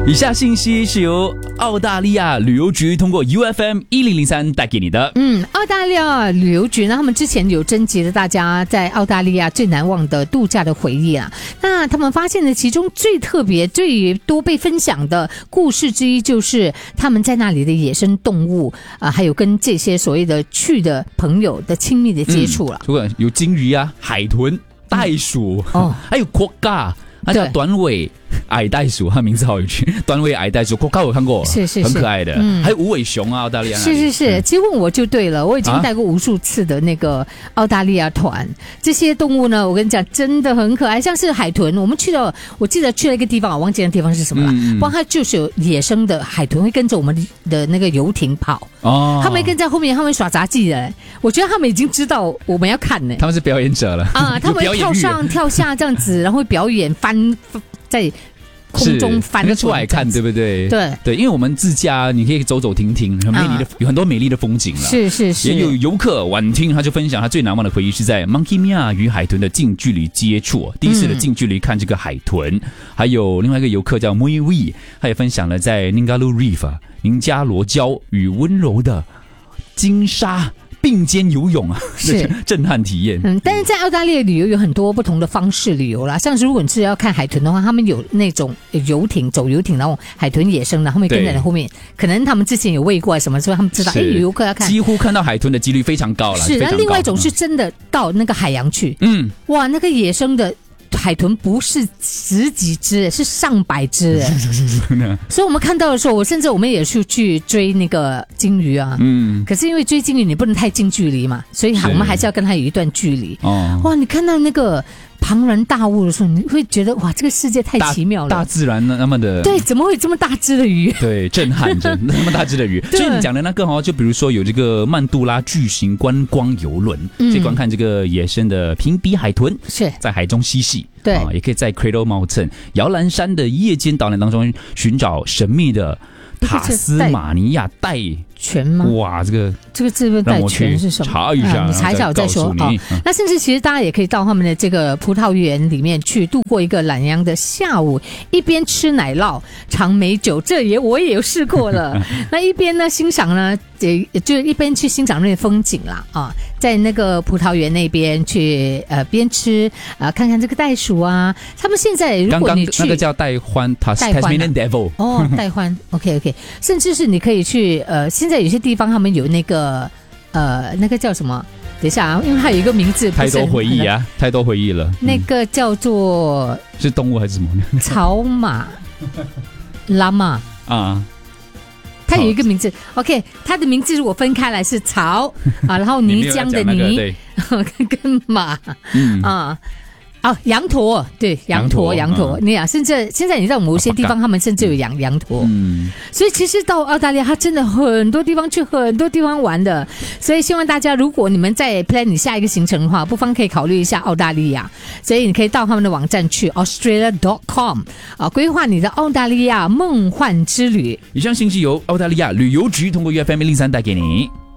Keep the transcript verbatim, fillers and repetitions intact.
以下信息是由澳大利亚旅游局通过 U F M 一零零三带给你的。 嗯，澳大利亚旅游局呢，他们之前有征集了大家在澳大利亚最难忘的度假的回忆啊。那他们发现呢，其中最特别、最多被分享的故事之一，就是他们在那里的野生动物啊、呃，还有跟这些所谓的去的朋友的亲密的接触了。 嗯，不有鲸鱼啊、海豚、袋鼠，嗯、哦，还有国家。它叫短尾矮袋鼠，它名字好有趣。短尾矮袋鼠，我刚有看过， 是是是， 很可爱的。嗯、还有无尾熊啊，澳大利亚那里。 是是是，其实问我就对了，我已经带过无数次的那个澳大利亚团。啊、这些动物呢，我跟你讲，真的很可爱。像是海豚，我们去了，我记得去了一个地方，我忘记那地方是什么了。嗯、不过它就是有野生的海豚会跟着我们的那个游艇跑。哦，他们跟在后面，他们耍杂技的。我觉得他们已经知道我们要看呢。 他们是表演者了啊，他们会跳上跳下这样子，然后会表演翻在空中翻那个出来看，对不对？ 对对，因为我们自驾，你可以走走停停，很美丽的，啊、有很多美丽的风景了。 是是是， 也有游客婉听，他就分享他最难忘的回忆是在 Monkey Mia 与海豚的近距离接触，第一次的近距离看这个海豚。嗯、还有另外一个游客叫 Mui Wee， 他也分享了在 Ningaloo Reef 宁加罗礁与温柔的鲸鲨并肩游泳啊，是震撼体验。 嗯，但是在澳大利亚旅游有很多不同的方式旅游啦，像是如果你是要看海豚的话，他们有那种游艇走游艇，然后海豚野生的，他们跟在你后面，可能他们之前有喂过什么，所以他们知道，哎，有游客要看， 几乎看到海豚的几率非常高了。 是，那另外一种是真的到那个海洋去，嗯，哇，那个野生的海豚不是十几只，是上百只，所以我们看到的时候，我甚至我们也去去追那个鲸鱼啊，嗯，可是因为追鲸鱼你不能太近距离嘛，所以我们还是要跟它有一段距离。哦，哇，你看到那个庞然大物的时候，你会觉得哇，这个世界太奇妙了， 大, 大自然那么的， 对，怎么会有这么大只的鱼？ 对，震撼着那么大只的鱼。所以你讲的那个哦，就比如说有这个曼杜拉巨型观光游轮，可以观看这个野生的平鼻海豚，是在海中嬉戏。对、啊，也可以在 Cradle Mountain 摇篮山的夜间导览当中寻找神秘的塔斯马尼亚带泉吗？ 哇，这个这个字带泉是什么？ 查一下， 啊、你查一下我再说啊、哦。那甚至其实大家也可以到他们的这个葡萄园里面去度过一个懒洋的下午，一边吃奶酪尝美酒，这也我也有试过了。那一边呢欣赏呢，也就一边去欣赏那些风景啦啊，在那个葡萄园那边去呃边吃啊、呃、看看这个袋鼠啊。他们现在如果你去刚刚那个叫带欢 Tasmanian Devil 哦，带欢 OK OK， 甚至是你可以去呃。现在有些地方他们有那个呃那个叫什么？等一下啊，因为它有一个名字， 太多回忆啊，太多回忆了。 那个叫做、 嗯、是动物还是什么？ 草马拉玛啊，它有一个名字。OK， 它的名字如果分开来是草啊，然后泥浆的泥、那個、跟马、嗯、啊。哦，羊驼，对，羊驼，羊驼，嗯、你啊，甚至现在你知道某些地方他们甚至有养羊驼，嗯，所以其实到澳大利亚，它真的很多地方去，很多地方玩的，所以希望大家，如果你们在 plan 你下一个行程的话，不妨可以考虑一下澳大利亚，所以你可以到他们的网站去 australia dot com 啊，规划你的澳大利亚梦幻之旅。 以上信息由澳大利亚旅游局通过 U F M 一零三带给你。